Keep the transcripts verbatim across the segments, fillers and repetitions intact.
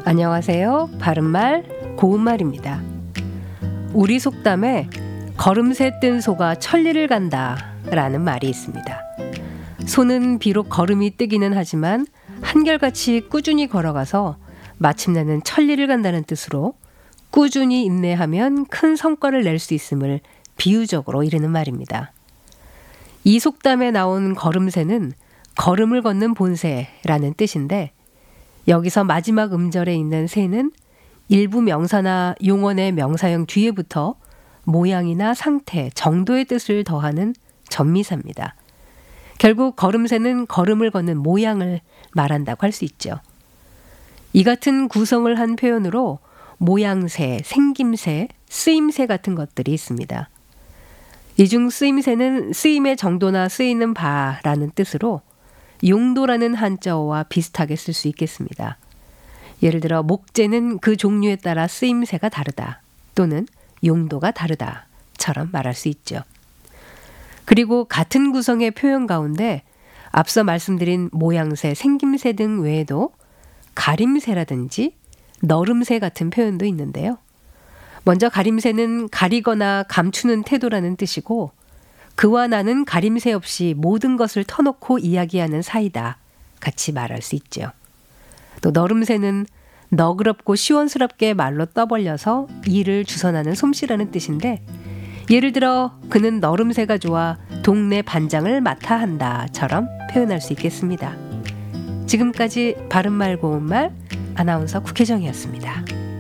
안녕하세요. 바른말 고운말입니다. 우리 속담에 걸음새 뜬 소가 천리를 간다 라는 말이 있습니다. 소는 비록 걸음이 뜨기는 하지만 한결같이 꾸준히 걸어가서 마침내는 천리를 간다는 뜻으로 꾸준히 인내하면 큰 성과를 낼 수 있음을 비유적으로 이르는 말입니다. 이 속담에 나온 걸음새는 걸음을 걷는 본새라는 뜻인데, 여기서 마지막 음절에 있는 새는 일부 명사나 용언의 명사형 뒤에부터 모양이나 상태, 정도의 뜻을 더하는 전미사입니다. 결국 걸음새는 걸음을 걷는 모양을 말한다고 할 수 있죠. 이 같은 구성을 한 표현으로 모양새, 생김새, 쓰임새 같은 것들이 있습니다. 이 중 쓰임새는 쓰임의 정도나 쓰이는 바라는 뜻으로 용도라는 한자어와 비슷하게 쓸 수 있겠습니다. 예를 들어 목재는 그 종류에 따라 쓰임새가 다르다 또는 용도가 다르다처럼 말할 수 있죠. 그리고 같은 구성의 표현 가운데 앞서 말씀드린 모양새, 생김새 등 외에도 가림새라든지 너름새 같은 표현도 있는데요. 먼저 가림새는 가리거나 감추는 태도라는 뜻이고, 그와 나는 가림새 없이 모든 것을 터놓고 이야기하는 사이다 같이 말할 수 있죠. 또 너름새는 너그럽고 시원스럽게 말로 떠벌려서 일을 주선하는 솜씨라는 뜻인데, 예를 들어 그는 너름새가 좋아 동네 반장을 맡아 한다처럼 표현할 수 있겠습니다. 지금까지 바른말 고운말 아나운서 국혜정이었습니다.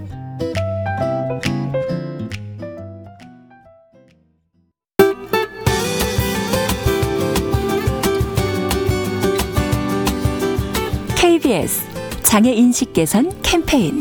케이비에스 장애인식 개선 캠페인.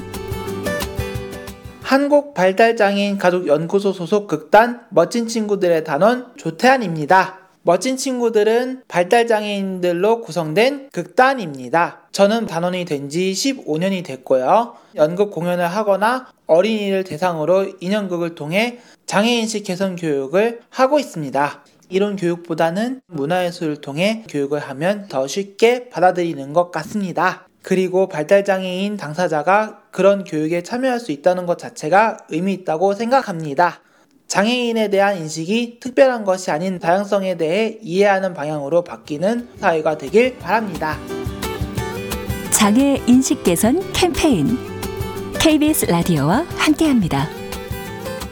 한국발달장애인 가족연구소 소속 극단 멋진 친구들의 단원 조태환입니다. 멋진 친구들은 발달장애인들로 구성된 극단입니다. 저는 단원이 된 지 십오 년이 됐고요. 연극 공연을 하거나 어린이를 대상으로 인형극을 통해 장애인식 개선 교육을 하고 있습니다. 이론 교육보다는 문화예술을 통해 교육을 하면 더 쉽게 받아들이는 것 같습니다. 그리고 발달장애인 당사자가 그런 교육에 참여할 수 있다는 것 자체가 의미 있다고 생각합니다. 장애인에 대한 인식이 특별한 것이 아닌 다양성에 대해 이해하는 방향으로 바뀌는 사회가 되길 바랍니다. 장애인식 개선 캠페인 케이비에스 라디오와 함께합니다.